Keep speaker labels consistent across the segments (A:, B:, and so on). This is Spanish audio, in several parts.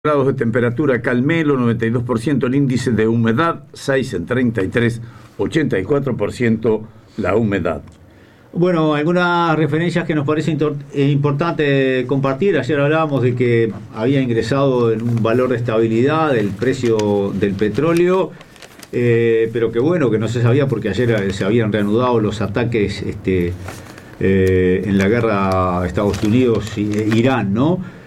A: Grados de temperatura, Calmelo, 92% el índice de humedad, 6 en 33, 84% la humedad.
B: Bueno, algunas referencias que nos parece importante compartir. Ayer hablábamos de que había ingresado en un valor de estabilidad el precio del petróleo, pero que bueno, que no se sabía porque ayer se habían reanudado los ataques en la guerra Estados Unidos-Irán, ¿no?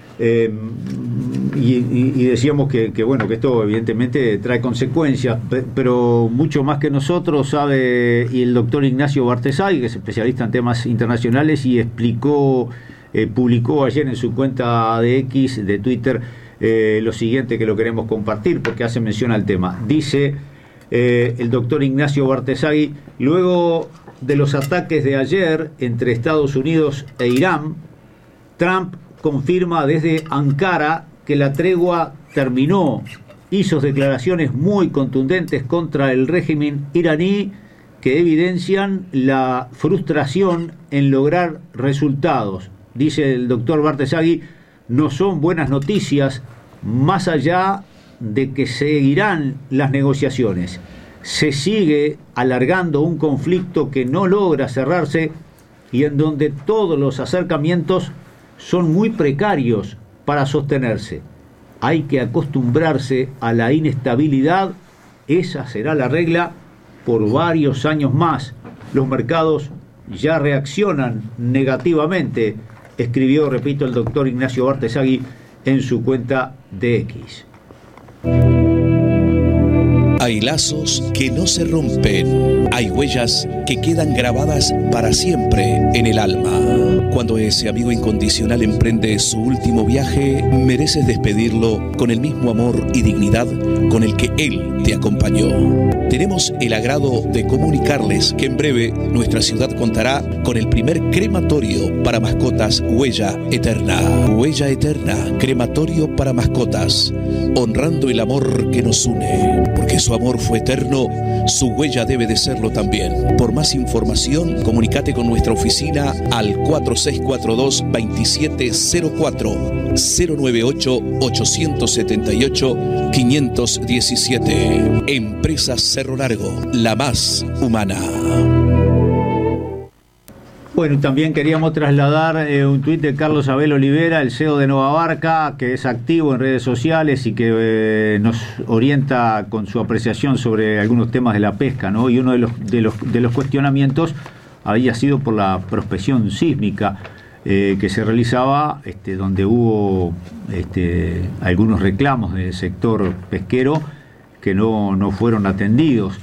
B: Y decíamos que bueno, que esto evidentemente trae consecuencias, pero mucho más que nosotros sabe y el doctor Ignacio Bartesay, que es especialista en temas internacionales, y publicó ayer en su cuenta de X, de Twitter, lo siguiente, que lo queremos compartir porque hace mención al tema. Dice el doctor Ignacio Bartesay: luego de los ataques de ayer entre Estados Unidos e Irán, Trump confirma desde Ankara que la tregua terminó. Hizo declaraciones muy contundentes contra el régimen iraní que evidencian la frustración en lograr resultados. Dice el doctor Bartesay: no son buenas noticias, más allá de que seguirán las negociaciones. Se sigue alargando un conflicto que no logra cerrarse y en donde todos los acercamientos son muy precarios para sostenerse. Hay que acostumbrarse a la inestabilidad. Esa será la regla por varios años más. Los mercados ya reaccionan negativamente, escribió, repito, el doctor Ignacio Bartesay en su cuenta de X.
C: Hay lazos que no se rompen, hay huellas que quedan grabadas para siempre en el alma. Cuando ese amigo incondicional emprende su último viaje, mereces despedirlo con el mismo amor y dignidad con el que él te acompañó. Tenemos el agrado de comunicarles que en breve nuestra ciudad contará con el primer crematorio para mascotas Huella Eterna. Huella Eterna, crematorio para mascotas, honrando el amor que nos une. Porque su amor fue eterno, su huella debe de serlo también. Por más información, comunícate con nuestra oficina al 4642-2704, 098-878-517. Empresa Cerro Largo, la más humana.
B: Bueno, también queríamos trasladar un tuit de Carlos Abel Olivera, el CEO de Nova Barca, que es activo en redes sociales y que nos orienta con su apreciación sobre algunos temas de la pesca, ¿no? Y uno de los cuestionamientos había sido por la prospección sísmica que se realizaba, donde hubo algunos reclamos del sector pesquero que no fueron atendidos.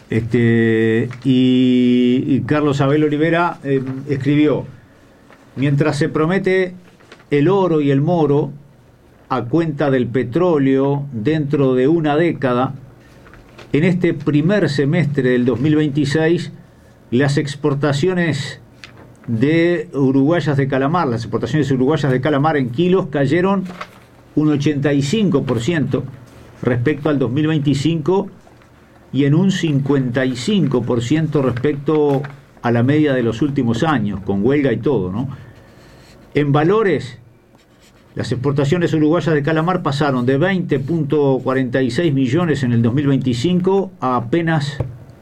B: Y Carlos Abel Olivera escribió: mientras se promete el oro y el moro a cuenta del petróleo dentro de una década, en este primer semestre del 2026 las exportaciones de uruguayas de calamar, las exportaciones uruguayas de calamar en kilos cayeron un 85% respecto al 2025 y en un 55% respecto a la media de los últimos años, con huelga y todo, ¿no? En valores, las exportaciones uruguayas de calamar pasaron de 20.46 millones en el 2025 a apenas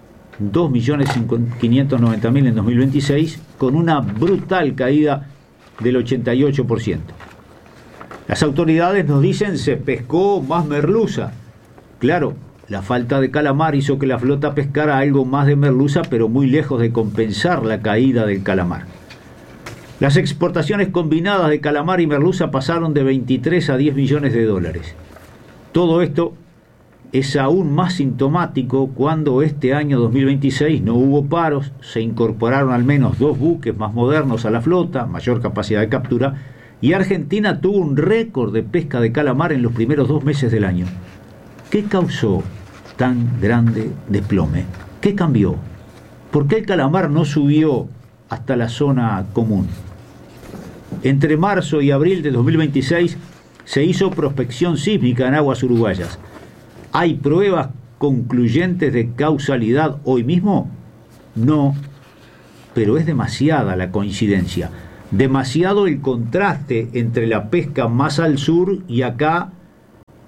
B: 2.590.000 en 2026, con una brutal caída del 88%. Las autoridades nos dicen se pescó más merluza. Claro, la falta de calamar hizo que la flota pescara algo más de merluza, pero muy lejos de compensar la caída del calamar. Las exportaciones combinadas de calamar y merluza pasaron de 23 a 10 millones de dólares. Todo esto es aún más sintomático cuando este año 2026 no hubo paros, se incorporaron al menos 2 buques más modernos a la flota, mayor capacidad de captura, y Argentina tuvo un récord de pesca de calamar en los primeros 2 meses del año. ¿Qué causó tan grande desplome? ¿Qué cambió? ¿Por qué el calamar no subió hasta la zona común? Entre marzo y abril de 2026 se hizo prospección sísmica en aguas uruguayas. ¿Hay pruebas concluyentes de causalidad hoy mismo? No, pero es demasiada la coincidencia, demasiado el contraste entre la pesca más al sur y acá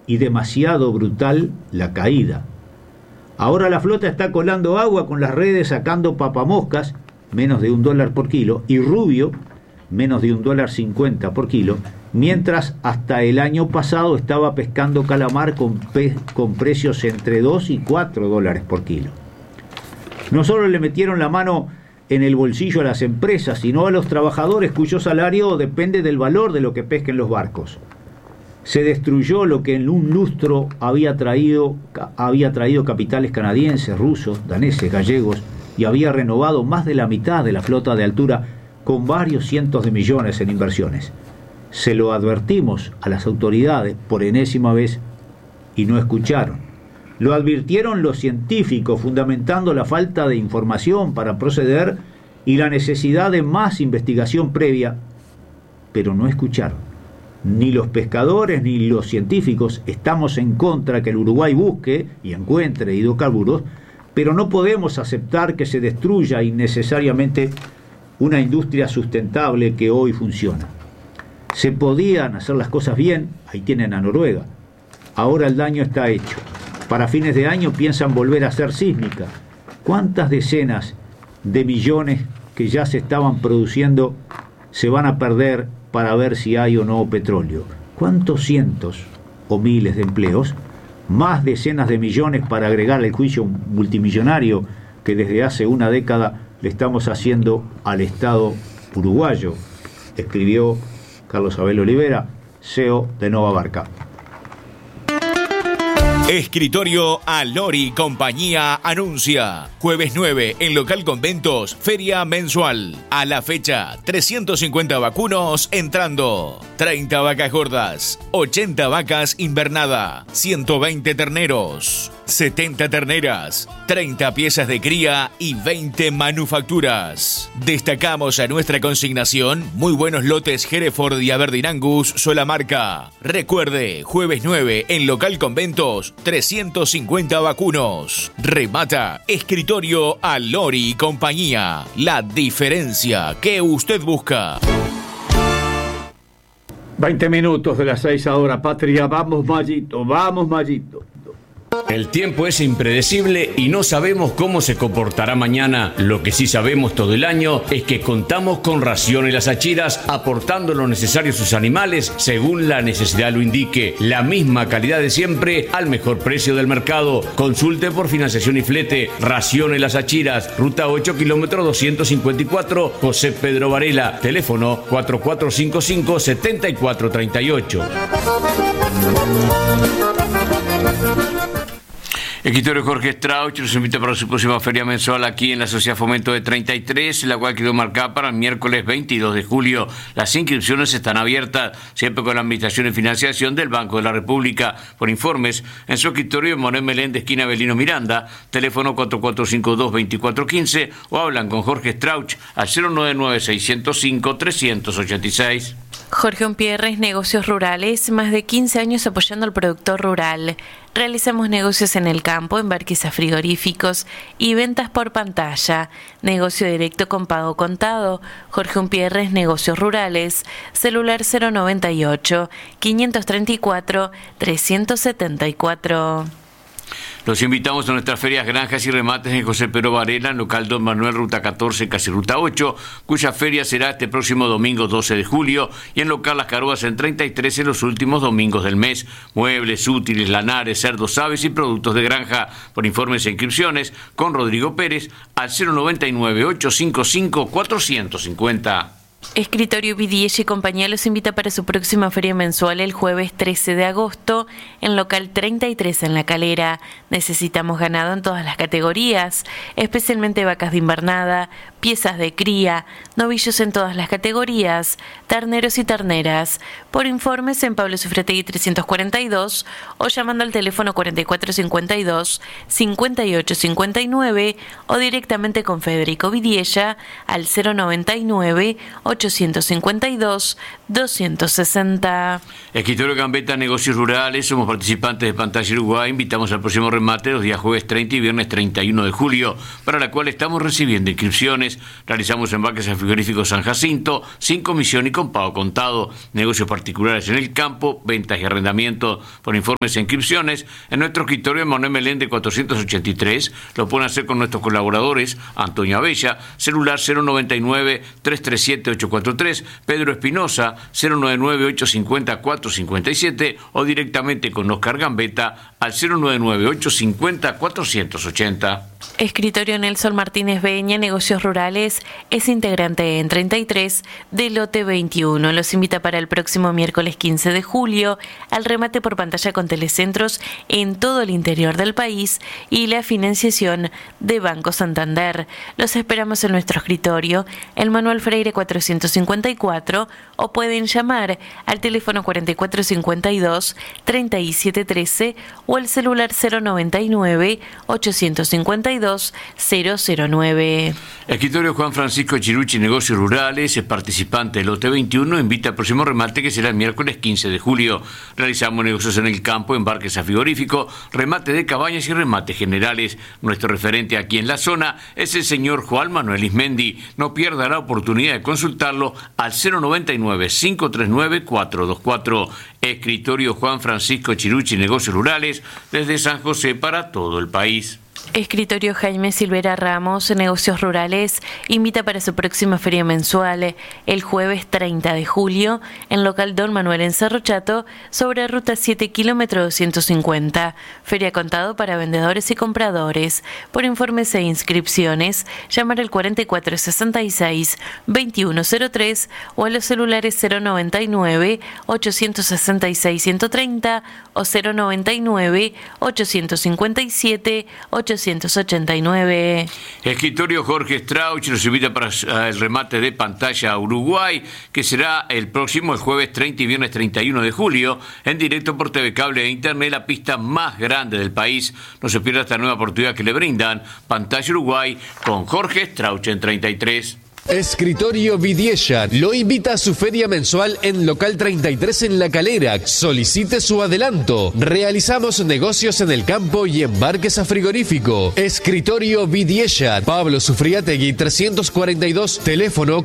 B: y demasiado brutal la caída. Ahora la flota está colando agua con las redes, sacando papamoscas, menos de $1 por kilo, y rubio, menos de $1.50 por kilo, mientras hasta el año pasado estaba pescando calamar con precios entre $2 y $4 por kilo. No solo le metieron la mano en el bolsillo a las empresas, sino a los trabajadores cuyo salario depende del valor de lo que pesquen los barcos. Se destruyó lo que en un lustro había traído capitales canadienses, rusos, daneses, gallegos, y había renovado más de la mitad de la flota de altura con varios cientos de millones en inversiones. Se lo advertimos a las autoridades por enésima vez y no escucharon. Lo advirtieron los científicos, fundamentando la falta de información para proceder y la necesidad de más investigación previa, pero no escucharon. Ni los pescadores ni los científicos estamos en contra que el Uruguay busque y encuentre hidrocarburos, pero no podemos aceptar que se destruya innecesariamente una industria sustentable que hoy funciona. Se podían hacer las cosas bien, ahí tienen a Noruega. Ahora el daño está hecho. Para fines de año piensan volver a hacer sísmica. ¿Cuántas decenas de millones que ya se estaban produciendo se van a perder para ver si hay o no petróleo? ¿Cuántos cientos o miles de empleos? Más decenas de millones para agregar el juicio multimillonario que desde hace una década le estamos haciendo al Estado uruguayo, escribió Carlos Abel Olivera, CEO de Nova Barca.
C: Escritorio Alori Compañía anuncia. Jueves 9 en Local Conventos, feria mensual. A la fecha, 350 vacunos entrando. 30 vacas gordas, 80 vacas invernada, 120 terneros, 70 terneras, 30 piezas de cría y 20 manufacturas. Destacamos a nuestra consignación muy buenos lotes Hereford y Aberdeen Angus sola marca. Recuerde, jueves 9 en Local Conventos, 350 vacunos. Remata Escritorio Alori Compañía. La diferencia que usted busca.
A: 20 minutos de las 6 ahora, Patria. Vamos, Mayito, vamos, Mayito.
D: El tiempo es impredecible y no sabemos cómo se comportará mañana. Lo que sí sabemos todo el año es que contamos con Raciones Las Achiras, aportando lo necesario a sus animales según la necesidad lo indique. La misma calidad de siempre al mejor precio del mercado. Consulte por financiación y flete. Raciones Las Achiras, ruta 8, kilómetro 254, José Pedro Varela. Teléfono 4455-7438.
E: Escritorio Jorge Strauch los invita para su próxima feria mensual aquí en la Sociedad Fomento de 33, la cual quedó marcada para el miércoles 22 de julio. Las inscripciones están abiertas, siempre con la Administración y Financiación del Banco de la República. Por informes, en su escritorio en Morén Meléndez, esquina Avelino Miranda, teléfono 4452-2415, o hablan con Jorge Strauch al 099-605-386.
F: Jorge Umpierres, Negocios Rurales, más de 15 años apoyando al productor rural. Realizamos negocios en el campo, embarques a frigoríficos y ventas por pantalla. Negocio directo con pago contado. Jorge Umpierres, Negocios Rurales. Celular 098-534-374.
E: Los invitamos a nuestras ferias Granjas y Remates en José Pedro Varela, en local Don Manuel, ruta 14, casi ruta 8, cuya feria será este próximo domingo 12 de julio, y en local Las Caroas en 33 en los últimos domingos del mes. Muebles, útiles, lanares, cerdos, aves y productos de granja. Por informes e inscripciones, con Rodrigo Pérez al 099-855-450.
F: Escritorio Vidiella y Compañía los invita para su próxima feria mensual el jueves 13 de agosto en local 33 en La Calera. Necesitamos ganado en todas las categorías, especialmente vacas de invernada, piezas de cría, novillos en todas las categorías, terneros y terneras. Por informes en Pablo Sufrategui 342 o llamando al teléfono 4452-5859 o directamente con Federico Vidiella al 099 852-260.
E: Escritorio Gambetta, Negocios Rurales, somos participantes de Pantalla Uruguay, invitamos al próximo remate los días jueves 30 y viernes 31 de julio, para la cual estamos recibiendo inscripciones. Realizamos embarques al frigorífico San Jacinto, sin comisión y con pago contado, negocios particulares en el campo, ventas y arrendamiento. Por informes e inscripciones, en nuestro escritorio Manuel Meléndez 483, lo pueden hacer con nuestros colaboradores, Antonio Abella, celular 099-337-843, Pedro Espinosa, 099-850-457, o directamente con Oscar Gambetta al 099-850-480.
F: Escritorio Nelson Martínez Beña, Negocios Rurales, es integrante en 33 de lote 21. Los invita para el próximo miércoles 15 de julio al remate por pantalla con telecentros en todo el interior del país y la financiación de Banco Santander. Los esperamos en nuestro escritorio, el Manuel Freire 454, o pueden llamar al teléfono 4452-3713 o el celular 099-852-009.
E: Escritorio Juan Francisco Chirucci, Negocios Rurales, es participante del lote 21, invita al próximo remate que será el miércoles 15 de julio. Realizamos negocios en el campo, embarques a frigorífico, remate de cabañas y remates generales. Nuestro referente aquí en la zona es el señor Juan Manuel Ismendi. No pierda la oportunidad de consultarlo al 099-539-424. Escritorio Juan Francisco Chirucci, Negocios Rurales, desde San José para todo el país.
F: Escritorio Jaime Silvera Ramos, Negocios Rurales, invita para su próxima feria mensual el jueves 30 de julio en local Don Manuel en Cerro Chato, sobre ruta 7 kilómetro 250. Feria contado para vendedores y compradores. Por informes e inscripciones, llamar al 4466-2103 o a los celulares 099-866-130 o 099-857-889.
E: Escritorio Jorge Strauch nos invita para el remate de Pantalla Uruguay, que será el jueves 30 y viernes 31 de julio, en directo por TV Cable e Internet, la pista más grande del país. No se pierda esta nueva oportunidad que le brindan Pantalla Uruguay con Jorge Strauch en 33.
G: Escritorio Vidiella lo invita a su feria mensual en local 33 en La Calera. Solicite su adelanto. Realizamos negocios en el campo y embarques a frigorífico. Escritorio Vidiella, Pablo Sufriategui 342, teléfono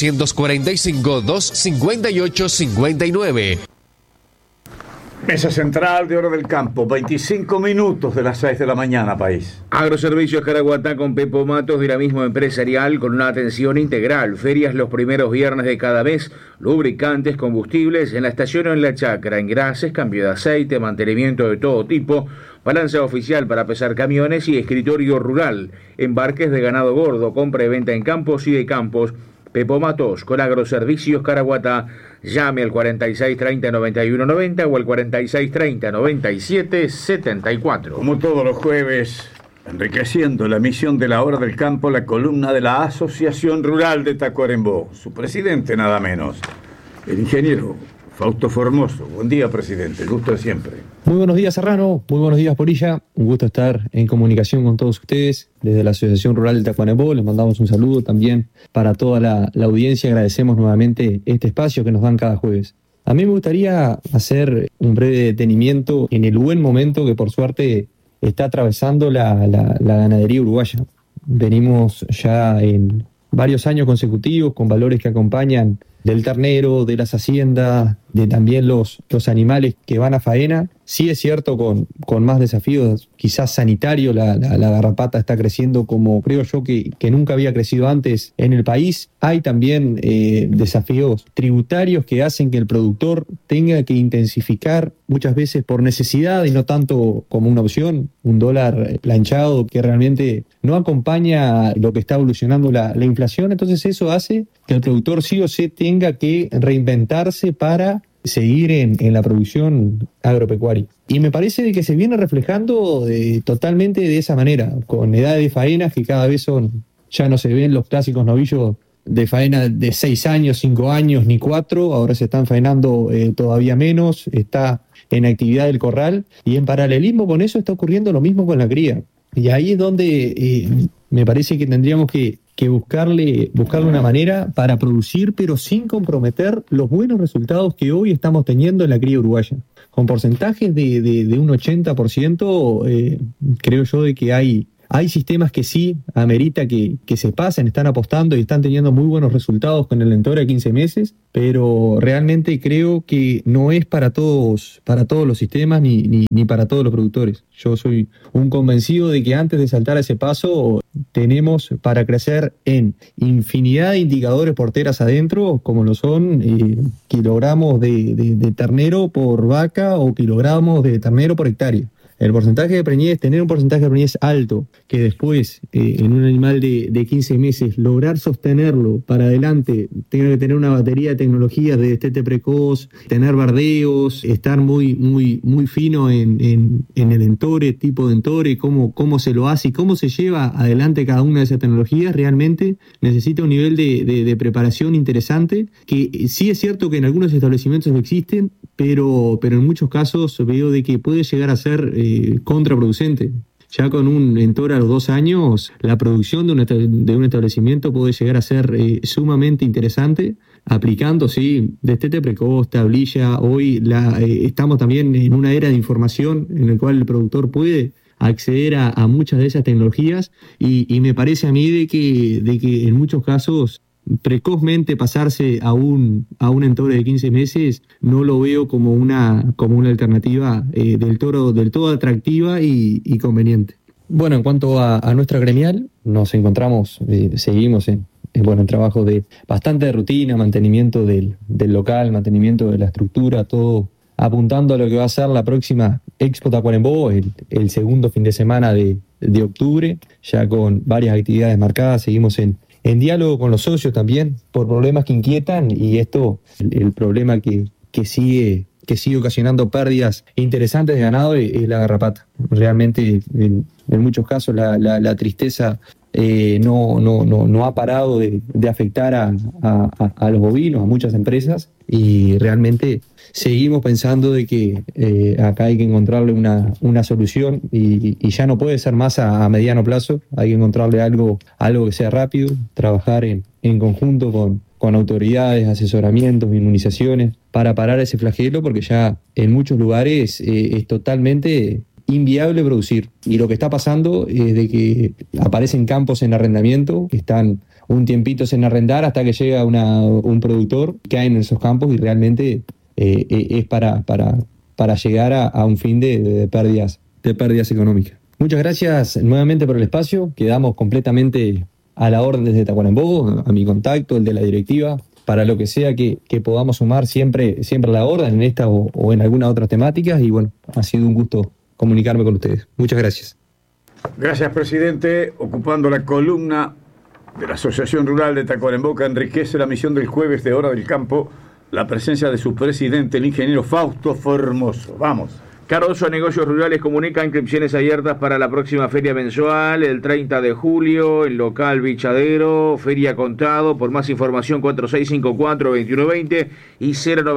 G: 445-258-59.
A: Mesa central de Hora del Campo, 25 minutos de las 6 de la mañana, país.
H: Agroservicios Caraguatá con Pepo Matos, dinamismo empresarial con una atención integral. Ferias los primeros viernes de cada mes, lubricantes, combustibles en la estación o en la chacra, engrases, cambio de aceite, mantenimiento de todo tipo, balanza oficial para pesar camiones y escritorio rural, embarques de ganado gordo, compra y venta en campos y de campos. Pepo Matos con Agroservicios Caraguatá. Llame al 4630-9190 o al 4630-9774.
A: Como todos los jueves, enriqueciendo la emisión de la Hora del Campo, la columna de la Asociación Rural de Tacuarembó. Su presidente, nada menos, el ingeniero Fausto Formoso. Buen día, presidente. El gusto de siempre.
I: Muy buenos días, Serrano. Muy buenos días, Porilla. Un gusto estar en comunicación con todos ustedes. Desde la Asociación Rural de Tacuarembó les mandamos un saludo también para toda la audiencia. Agradecemos nuevamente este espacio que nos dan cada jueves. A mí me gustaría hacer un breve detenimiento en el buen momento que por suerte está atravesando la ganadería uruguaya. Venimos ya en varios años consecutivos con valores que acompañan del ternero, de las haciendas, de también los animales que van a faena. Sí es cierto, con más desafíos, quizás sanitarios, la garrapata está creciendo como creo yo que nunca había crecido antes en el país. Hay también desafíos tributarios que hacen que el productor tenga que intensificar muchas veces por necesidad y no tanto como una opción, un dólar planchado que realmente no acompaña lo que está evolucionando la inflación. Entonces eso hace que el productor sí o sí tenga que reinventarse para seguir en la producción agropecuaria. Y me parece que se viene reflejando totalmente de esa manera, con edades de faenas que cada vez ya no se ven los clásicos novillos de faena de 6 años, 5 años, ni 4, ahora se están faenando todavía menos, está en actividad del corral, y en paralelismo con eso está ocurriendo lo mismo con la cría. Y ahí es donde me parece que tendríamos que buscarle una manera para producir, pero sin comprometer los buenos resultados que hoy estamos teniendo en la cría uruguaya. Con porcentajes de un 80%, creo yo de que hay sistemas que sí amerita que se pasen, están apostando y están teniendo muy buenos resultados con el Lentora de 15 meses, pero realmente creo que no es para todos los sistemas ni para todos los productores. Yo soy un convencido de que antes de saltar a ese paso tenemos para crecer en infinidad de indicadores por teras adentro, como lo son kilogramos de ternero por vaca o kilogramos de ternero por hectárea. El porcentaje de preñez, tener un porcentaje de preñez alto, que después en un animal de 15 meses lograr sostenerlo para adelante, tenga que tener una batería de tecnologías de destete precoz, tener bardeos, estar muy fino en el entore, tipo de entore, cómo se lo hace y cómo se lleva adelante cada una de esas tecnologías, realmente necesita un nivel de preparación interesante, que sí es cierto que en algunos establecimientos existen, pero en muchos casos veo de que puede llegar a ser contraproducente. Ya con un Entora a los 2 años, la producción de un establecimiento puede llegar a ser sumamente interesante, aplicando, sí, destete precoz, tablilla. Hoy estamos también en una era de información en la cual el productor puede acceder a muchas de esas tecnologías y me parece a mí de que en muchos casos precozmente pasarse a un entore de 15 meses no lo veo como una alternativa del todo atractiva y conveniente. Bueno, en cuanto a nuestra gremial, nos encontramos, seguimos en trabajo de bastante rutina, mantenimiento del local, mantenimiento de la estructura, todo apuntando a lo que va a ser la próxima Expo Tacuarembó, el segundo fin de semana de octubre, ya con varias actividades marcadas. Seguimos en diálogo con los socios también, por problemas que inquietan, y esto, el problema que sigue ocasionando pérdidas interesantes de ganado es la garrapata. Realmente, en muchos casos, la tristeza no ha parado de afectar a los bovinos, a muchas empresas, y realmente seguimos pensando de que acá hay que encontrarle una solución y ya no puede ser más a mediano plazo. Hay que encontrarle algo que sea rápido, trabajar en conjunto con autoridades, asesoramientos, inmunizaciones para parar ese flagelo, porque ya en muchos lugares es totalmente inviable producir. Y lo que está pasando es de que aparecen campos en arrendamiento, que están un tiempito sin arrendar hasta que llega un productor que hay en esos campos, y realmente es para llegar a un fin de pérdidas económicas. Muchas gracias nuevamente por el espacio. Quedamos completamente a la orden desde Tacuarembó, a mi contacto, el de la directiva, para lo que sea que podamos sumar siempre a la orden en esta o en alguna otra temática. Y bueno, ha sido un gusto comunicarme con ustedes. Muchas gracias.
A: Gracias, presidente. Ocupando la columna de la Asociación Rural de Tacuarembó, que enriquece la misión del jueves de Hora del Campo, la presencia de su presidente, el ingeniero Fausto Formoso. Vamos.
H: Cardoso Negocios Rurales comunica inscripciones abiertas para la próxima feria mensual, el 30 de julio, en local Bichadero, Feria Contado. Por más información, 4654-2120 y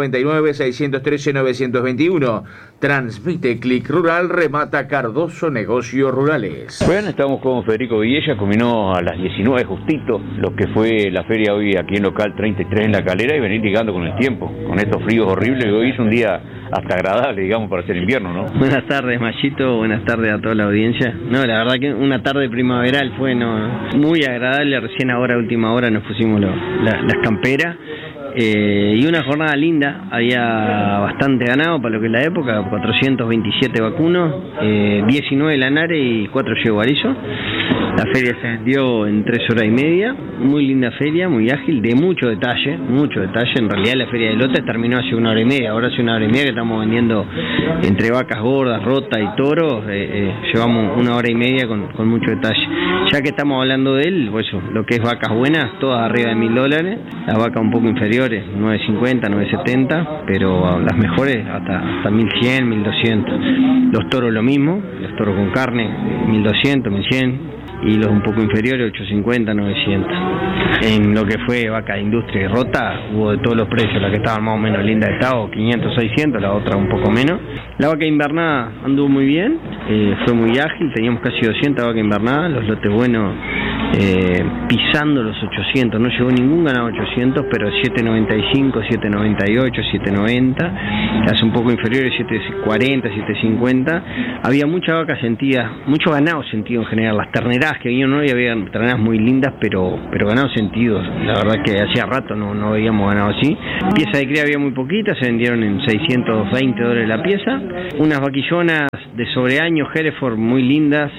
H: 099-613-921. Transmite Clic Rural, remata Cardoso Negocios Rurales.
E: Bueno, estamos con Federico Villella, combinó a las 19 justito lo que fue la feria hoy aquí en local 33 en La Calera, y venir llegando con el tiempo, con estos fríos horribles. Hoy es un día hasta agradable, digamos, para ser invierno, ¿no?
J: Buenas tardes, Machito, buenas tardes a toda la audiencia. No, la verdad que una tarde primaveral fue muy agradable. Recién ahora, a última hora, nos pusimos las camperas. Y una jornada linda, había bastante ganado para lo que es la época, 427 vacunos, 19 lanares y 4 yeguarizos. La feria se vendió en 3 horas y media, muy linda feria, muy ágil, de mucho detalle. En realidad la feria de lotes terminó hace 1 hora y media, ahora hace 1 hora y media que estamos vendiendo entre vacas gordas, rotas y toros. Llevamos 1 hora y media con mucho detalle. Ya que estamos hablando de él, pues eso, lo que es vacas buenas, todas arriba de $1.000, las vacas un poco inferiores, 950, 970, pero las mejores hasta 1100, 1200. Los toros lo mismo, los toros con carne, 1200, 1100. Y los un poco inferiores, 850, 900. En lo que fue vaca de industria y rota, hubo de todos los precios. La que estaba más o menos linda de estado, 500, 600, la otra un poco menos. La vaca invernada anduvo muy bien, fue muy ágil, teníamos casi 200 vacas invernadas, los lotes buenos pisando los 800, no llegó ningún ganado a 800, pero 7.95, 7.98, 7.90, hace un poco inferiores, 7.40, 7.50. Había mucha vaca sentida, mucho ganado sentido en general. Las terneras que vinieron hoy, había terneras muy lindas, pero ganado sentidos. La verdad que hacía rato no veíamos ganado así. Pieza de cría había muy poquita, se vendieron en $620 la pieza. Unas vaquillonas de sobreaño Hereford muy lindas,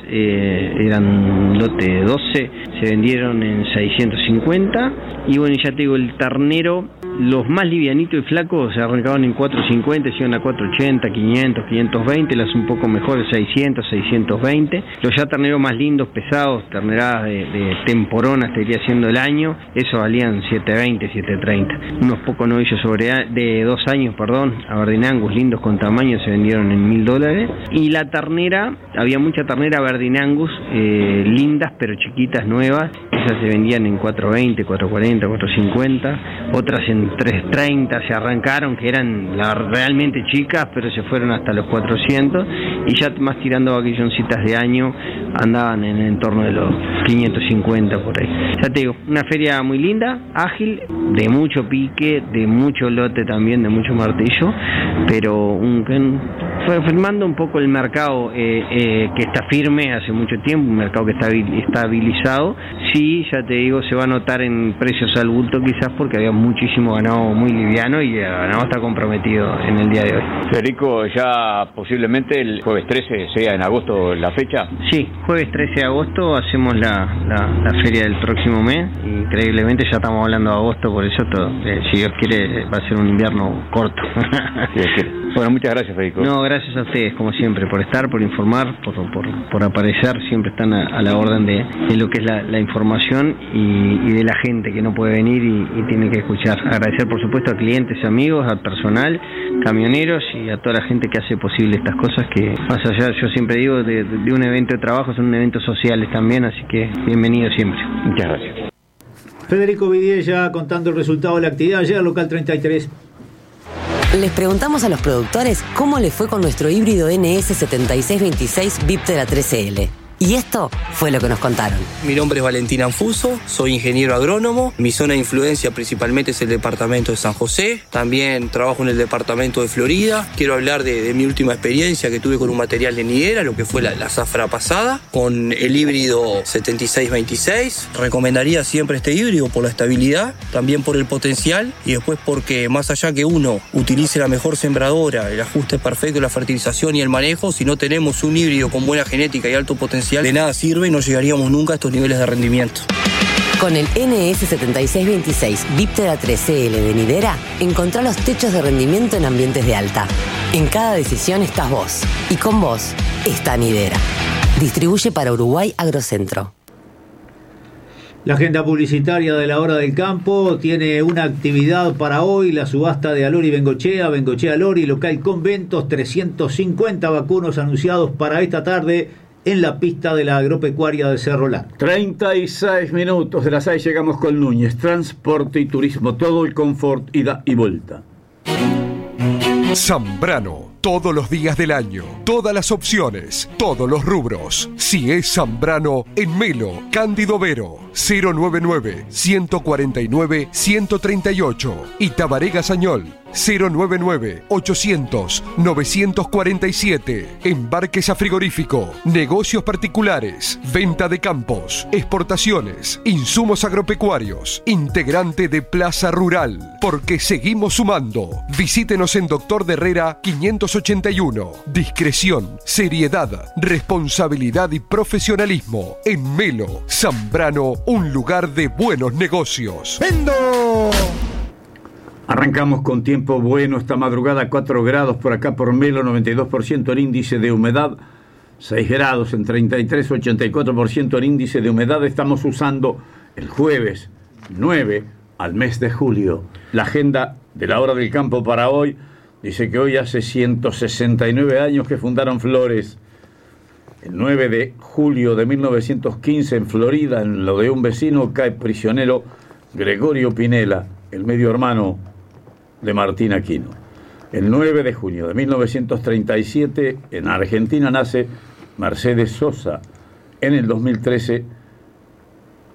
J: eran lote de 12, se vendieron en 650. Y bueno, ya te digo, el ternero, los más livianitos y flacos se arrancaban en 450, se iban a 480, 500, 520, las un poco mejores 600, 620. Los ya terneros más lindos, pesados, terneradas de temporona, estaría haciendo el año, eso valían 720, 730. Unos pocos novillos de 2 años, Aberdeen Angus lindos con tamaño, se vendieron en $1,000. Y la ternera, había mucha ternera Aberdeen Angus, lindas pero chiquitas, nuevas, esas se vendían en 420, 440, 450, otras en 330 se arrancaron, que eran realmente chicas, pero se fueron hasta los 400, y ya más tirando vaquilloncitas de año andaban en el entorno de los 550 por ahí. Ya te digo, una feria muy linda, ágil, de mucho pique, de mucho lote también, de mucho martillo, pero fue firmando un poco el mercado que está firme hace mucho tiempo, un mercado que está estabilizado. Sí, ya te digo, se va a notar en precios al bulto quizás porque había muchísimo ganado muy liviano y el ganado está comprometido en el día de hoy.
K: Federico, ya posiblemente el jueves 13 sea en agosto la fecha.
J: Sí, jueves 13 de agosto hacemos la feria del próximo mes. Increíblemente ya estamos hablando de agosto, por eso todo, si Dios quiere va a ser un invierno corto.
K: Bueno, muchas gracias, Federico.
J: No, gracias a ustedes, como siempre, por estar, por informar, por aparecer. Siempre están a la orden de lo que es la información y de la gente que no puede venir y tiene que escuchar. Agradecer, por supuesto, a clientes, amigos, al personal, camioneros y a toda la gente que hace posible estas cosas, que más allá, yo siempre digo, de un evento de trabajo, son eventos sociales también, así que bienvenidos siempre.
K: Muchas gracias.
B: Federico Vidiella contando el resultado de la actividad ayer, local 33.
L: Les preguntamos a los productores cómo le fue con nuestro híbrido NS7626 Viptera 13L. Y esto fue lo que nos contaron.
M: Mi nombre es Valentín Anfuso, soy ingeniero agrónomo. Mi zona de influencia principalmente es el departamento de San José. También trabajo en el departamento de Florida. Quiero hablar de mi última experiencia que tuve con un material de nidera, lo que fue la zafra pasada, con el híbrido 7626. Recomendaría siempre este híbrido por la estabilidad, también por el potencial y después porque más allá que uno utilice la mejor sembradora, el ajuste perfecto, la fertilización y el manejo, si no tenemos un híbrido con buena genética y alto potencial, de nada sirve y no llegaríamos nunca a estos niveles de rendimiento.
L: Con el NS7626 Viptera 13L de nidera, encontrá los techos de rendimiento en ambientes de alta. En cada decisión estás vos, y con vos está Nidera. Distribuye para Uruguay Agrocentro.
B: La agenda publicitaria de la Hora del Campo tiene una actividad para hoy, la subasta de Alori Bengochea Alori, local Conventos, 350 vacunos anunciados para esta tarde en la pista de la agropecuaria de Cerro Largo.
A: 36 minutos de las 6 llegamos con Núñez. Transporte y turismo, todo el confort, ida y vuelta.
N: Zambrano. Todos los días del año, todas las opciones, todos los rubros. Si es Zambrano, en Melo, Cándido Vero, 099-149-138. Y Tabaré Gazañol, 099-800-947. Embarques a frigorífico, negocios particulares, venta de campos, exportaciones, insumos agropecuarios, integrante de Plaza Rural, porque seguimos sumando. Visítenos en Doctor de Herrera 581. Discreción, seriedad, responsabilidad y profesionalismo. En Melo, Zambrano, un lugar de buenos negocios. ¡Vendo!
A: Arrancamos con tiempo bueno esta madrugada, 4 grados por acá por Melo, 92% el índice de humedad, 6 grados en 33, 84% el índice de humedad. Estamos usando el jueves 9 al mes de julio. La agenda de la Hora del Campo para hoy dice que hoy hace 169 años que fundaron Flores. El 9 de julio de 1915 en Florida, en lo de un vecino, cae prisionero Gregorio Pinela, el medio hermano de Martín Aquino. El 9 de junio de 1937 en Argentina nace Mercedes Sosa. En el 2013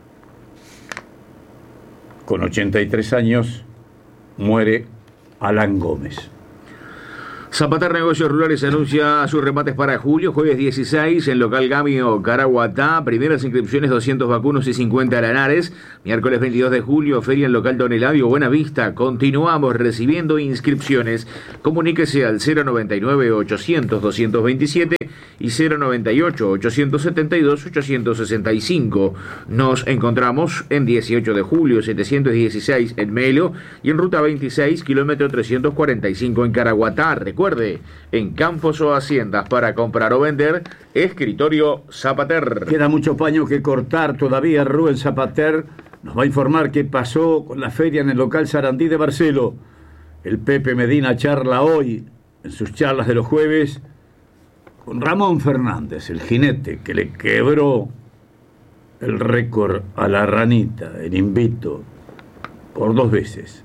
A: Con 83 años muere Alan Gómez.
H: Zapater Negocios Rurales anuncia sus remates para julio, jueves 16 en local Gamio Caraguatá, primeras inscripciones 200 vacunos y 50 lanares, miércoles 22 de julio feria en local Don Eladio Buenavista, continuamos recibiendo inscripciones, comuníquese al 099 800 227 y 098 872 865. Nos encontramos en 18 de julio 716 en Melo y en ruta 26 kilómetro 345 en Caraguatá. Recuerde, en campos o haciendas para comprar o vender, Escritorio Zapater.
A: Queda mucho paño que cortar todavía. Rubén Zapater nos va a informar qué pasó con la feria en el local Sarandí de Barcelo. El Pepe Medina charla hoy, en sus charlas de los jueves, con Ramón Fernández, el jinete que le quebró el récord a la ranita, el invito, por 2 veces.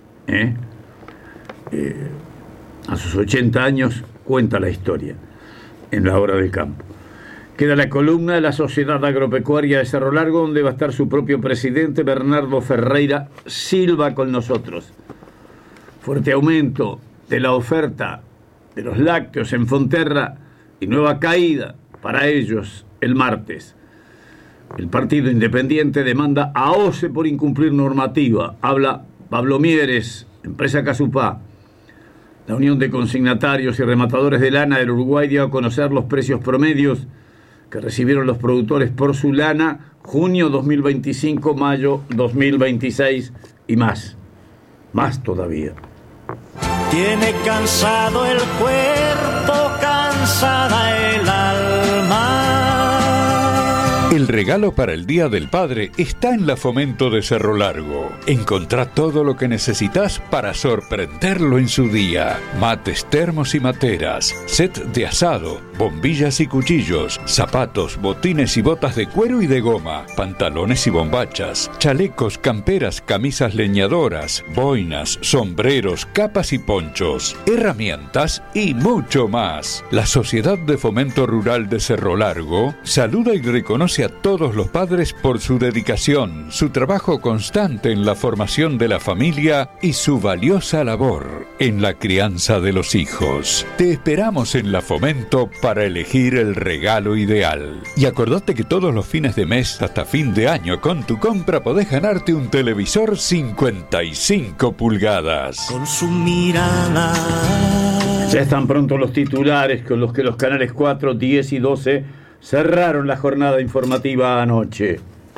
A: A sus 80 años cuenta la historia en la hora del campo. Queda la columna de la Sociedad Agropecuaria de Cerro Largo, donde va a estar su propio presidente, Bernardo Ferreira Silva, con nosotros. Fuerte aumento de la oferta de los lácteos en Fonterra y nueva caída para ellos el martes. El Partido Independiente demanda a OCE por incumplir normativa. Habla Pablo Mieres, empresa Casupá. La Unión de Consignatarios y Rematadores de Lana del Uruguay dio a conocer los precios promedios que recibieron los productores por su lana junio 2025, mayo 2026 y más. Más todavía.
O: Tiene cansado el cuerpo, cansada el alma.
P: El regalo para el Día del Padre está en la Fomento de Cerro Largo. Encontrá todo lo que necesitas para sorprenderlo en su día. Mates, termos y materas, set de asado, bombillas y cuchillos, zapatos, botines y botas de cuero y de goma, pantalones y bombachas, chalecos, camperas, camisas leñadoras, boinas, sombreros, capas y ponchos, herramientas y mucho más. La Sociedad de Fomento Rural de Cerro Largo saluda y reconoce a todos los padres por su dedicación, su trabajo constante en la formación de la familia y su valiosa labor en la crianza de los hijos. Te esperamos en la Fomento para elegir el regalo ideal. Y acordate que todos los fines de mes hasta fin de año con tu compra podés ganarte un televisor 55 pulgadas.
O: Con su mirada.
A: Ya están pronto los titulares con los que los canales 4, 10 y 12 cerraron la jornada informativa anoche.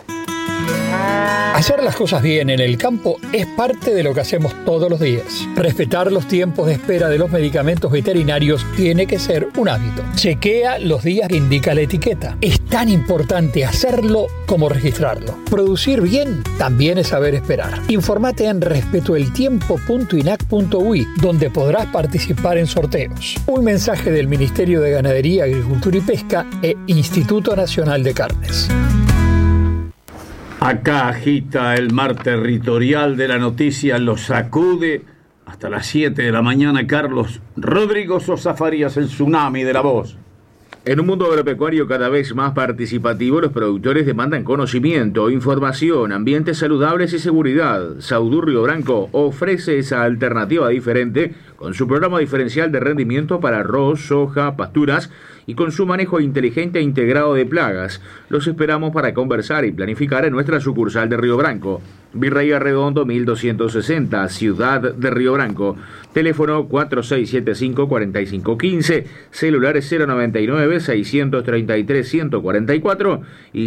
Q: Hacer las cosas bien en el campo es parte de lo que hacemos todos los días. Respetar los tiempos de espera de los medicamentos veterinarios tiene que ser un hábito. Chequea los días que indica la etiqueta. Es tan importante hacerlo como registrarlo. Producir bien también es saber esperar. Informate en respetoeltiempo.inac.ui, donde podrás participar en sorteos. Un mensaje del Ministerio de Ganadería, Agricultura y Pesca e Instituto Nacional de Carnes.
A: Acá agita el mar territorial de la noticia, lo sacude hasta las 7 de la mañana Carlos Rodrigo Sosa Farías, el tsunami de la voz.
H: En un mundo agropecuario cada vez más participativo, los productores demandan conocimiento, información, ambientes saludables y seguridad. Saudú Río Branco ofrece esa alternativa diferente con su programa diferencial de rendimiento para arroz, soja, pasturas y con su manejo inteligente e integrado de plagas. Los esperamos para conversar y planificar en nuestra sucursal de Río Branco. Virrey Arredondo 1260, Ciudad de Río Branco. Teléfono 4675-4515, celulares 099-633-144 y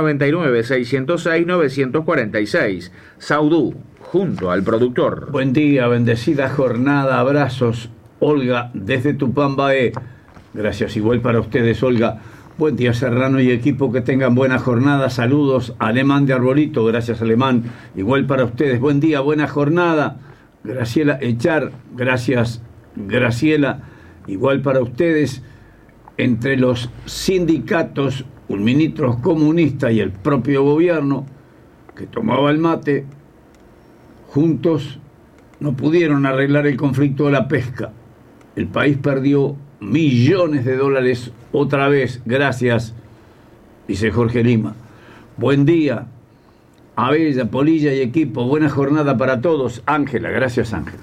H: 099-606-946. Saudú, junto al productor.
A: Buen día, bendecida jornada, abrazos. Olga, desde Tupambaé. Gracias, igual para ustedes, Olga. Buen día, Serrano y equipo, que tengan buena jornada. Saludos, Alemán de Arbolito. Gracias, Alemán. Igual para ustedes. Buen día, buena jornada. Graciela Echar. Gracias, Graciela. Igual para ustedes. Entre los sindicatos, un ministro comunista y el propio gobierno, que tomaba el mate, juntos no pudieron arreglar el conflicto de la pesca. El país perdió millones de dólares otra vez, gracias, dice Jorge Lima. Buen día. Abella, Polilla y equipo, buena jornada para todos. Ángela, gracias Ángela.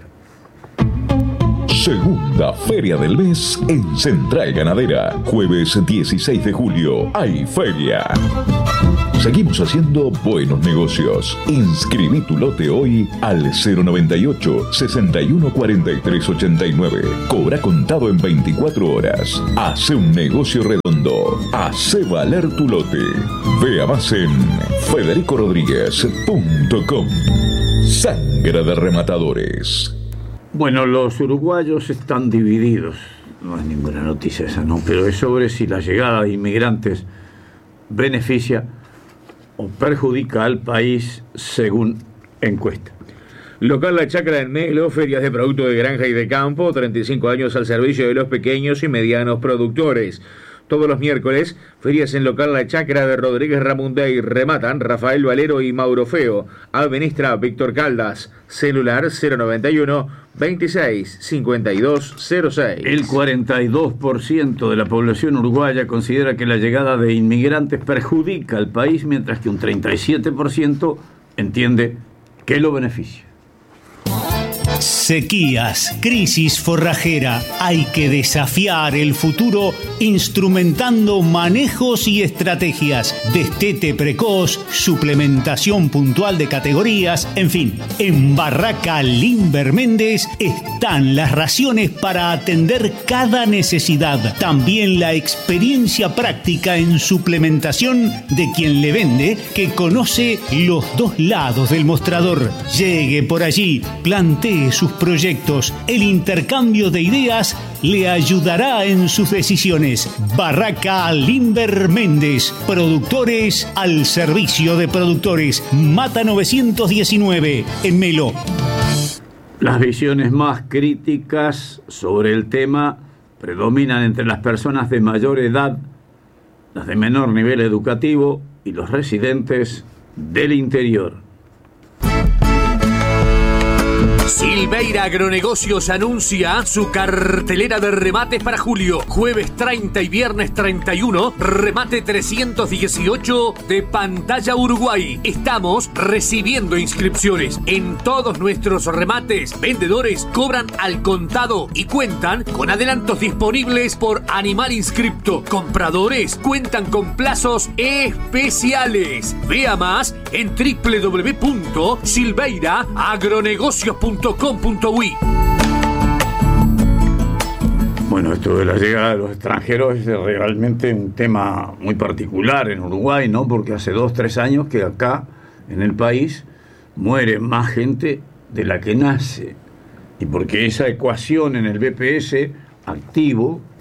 R: Segunda feria del mes en Central Ganadera. Jueves 16 de julio hay feria. Seguimos haciendo buenos negocios. Inscribí tu lote hoy al 098 61 43 89. Cobra contado en 24 horas. Hace un negocio redondo. Hace valer tu lote. Vea más en federicorodríguez.com. Sangre de rematadores.
A: Bueno, los uruguayos están divididos. No es ninguna noticia esa, ¿no? Pero es sobre si la llegada de inmigrantes beneficia o perjudica al país según encuesta.
H: Local La Chacra en Melo, ferias de productos de granja y de campo, 35 años al servicio de los pequeños y medianos productores. Todos los miércoles, ferias en Local La Chacra de Rodríguez Ramundey. Rematan Rafael Valero y Mauro Feo. Administra Víctor Caldas. Celular 091 26 52 06.
A: El 42% de la población uruguaya considera que la llegada de inmigrantes perjudica al país, mientras que un 37% entiende que lo beneficia.
S: Sequías, crisis forrajera. Hay que desafiar el futuro instrumentando manejos y estrategias. Destete precoz, suplementación puntual de categorías, en fin. En Barraca Limber Méndez están las raciones para atender cada necesidad. También la experiencia práctica en suplementación de quien le vende, que conoce los dos lados del mostrador. Llegue por allí, plantee sus proyectos. El intercambio de ideas le ayudará en sus decisiones. Barraca Limber Méndez. Productores al servicio de productores. Mata 919 en Melo.
A: Las visiones más críticas sobre el tema predominan entre las personas de mayor edad, las de menor nivel educativo y los residentes del interior.
T: Silveira Agronegocios anuncia su cartelera de remates para julio. Jueves 30 y viernes 31, remate 318 de Pantalla Uruguay. Estamos recibiendo inscripciones. En todos nuestros remates, vendedores cobran al contado y cuentan con adelantos disponibles por animal inscripto. Compradores cuentan con plazos especiales. Vea más en www.silveiraagronegocios.com.uy.
A: Bueno, esto de la llegada de los extranjeros es realmente un tema muy particular en Uruguay, ¿no? Porque hace 2-3 años que acá, en el país, muere más gente de la que nace. Y porque esa ecuación en el BPS activo,